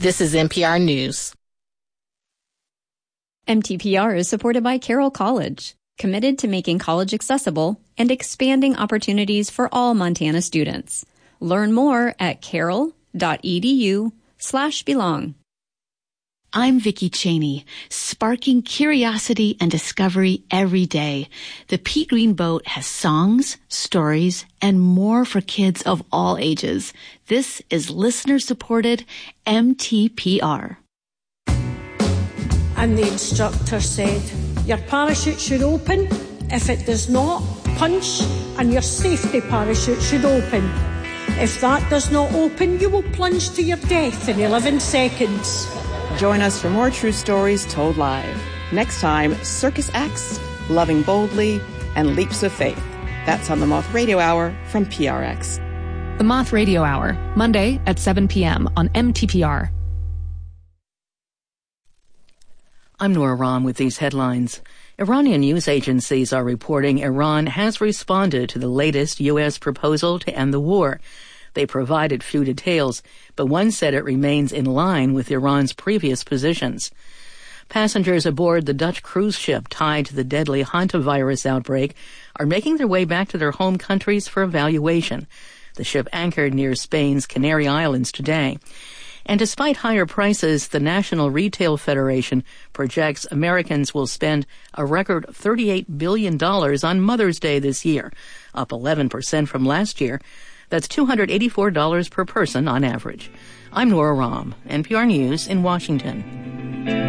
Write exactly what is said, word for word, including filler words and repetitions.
This is N P R News. M T P R is supported by Carroll College, committed to making college accessible and expanding opportunities for all Montana students. Learn more at carroll.edu slash belong. I'm Vicki Cheney, sparking curiosity and discovery every day. The Pea Green Boat has songs, stories, and more for kids of all ages. This is listener-supported M T P R. And the instructor said, your parachute should open. If it does not, punch, and your safety parachute should open. If that does not open, you will plunge to your death in eleven seconds. Join us for more true stories told live. Next time, Circus Acts, Loving Boldly, and Leaps of Faith. That's on the Moth Radio Hour from P R X. The Moth Radio Hour, Monday at seven p.m. on M T P R. I'm Nora Rahm with these headlines. Iranian news agencies are reporting Iran has responded to the latest U S proposal to end the war. They provided few details, but one said it remains in line with Iran's previous positions. Passengers aboard the Dutch cruise ship tied to the deadly hantavirus outbreak are making their way back to their home countries for evaluation. The ship anchored near Spain's Canary Islands today. And despite higher prices, the National Retail Federation projects Americans will spend a record thirty-eight billion dollars on Mother's Day this year, up eleven percent from last year. That's two hundred eighty-four dollars per person on average. I'm Nora Rahm, N P R News in Washington.